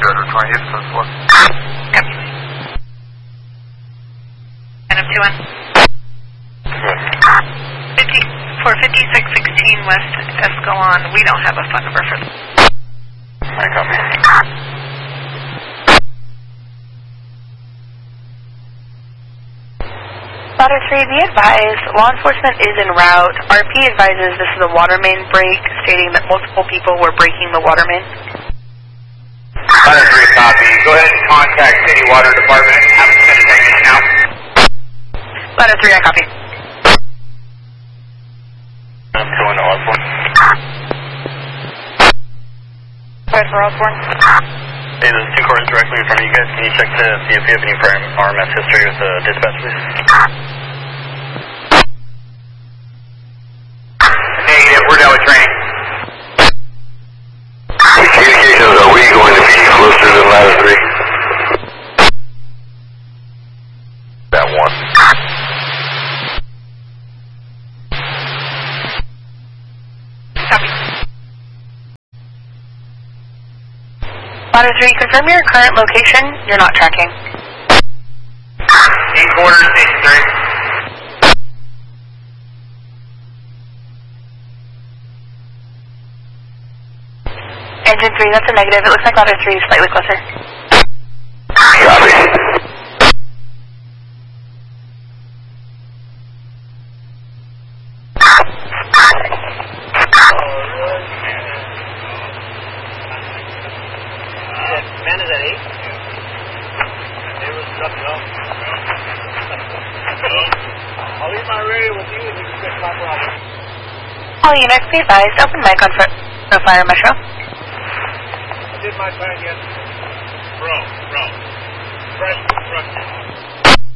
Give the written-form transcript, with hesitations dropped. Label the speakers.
Speaker 1: Rotor 28 to 4.
Speaker 2: Copy. NF21.
Speaker 1: Good.
Speaker 2: 50, for 5616 West Escalon, we don't have a phone number for them.
Speaker 1: I copy.
Speaker 2: Ladder 3, be advised, law enforcement is en route. RP advises this is a water main break, stating that multiple people were breaking the water main.
Speaker 1: Ladder 3, copy. Go ahead and contact City Water Department. Have them send a technician out.
Speaker 2: Ladder 3, I copy.
Speaker 1: I'm going to Osborne.
Speaker 2: Sorry for Osborne.
Speaker 1: Hey, there's 2 cars directly in front of you guys. Can you check to see if you have any prior RMS history with the dispatch, please? Negative, we're done with training. Communications, are we going to be closer than ladder 3? That one.
Speaker 2: Copy. Ladder 3, confirm your current location. You're not tracking.
Speaker 1: 8 quarters, station 3.
Speaker 2: Engine 3, that's a negative. It looks like ladder 3 is slightly closer.
Speaker 1: Copy.
Speaker 3: Man is at 8? There was nothing else. I'll leave my radio with you and you can get proper office.
Speaker 2: All units, be advised. Open mic on Fire Metro.
Speaker 3: I did my time yesterday. Bro. Fresh construction.